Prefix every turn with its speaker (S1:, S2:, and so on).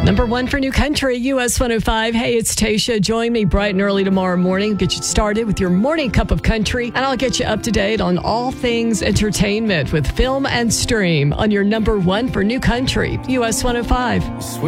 S1: Number one for New Country, US 105. Hey, it's Tasha. Join me bright and early tomorrow morning. Get you started with your morning cup of country, and I'll get you up to date on all things entertainment with Film and Stream on your number one for New Country, US 105.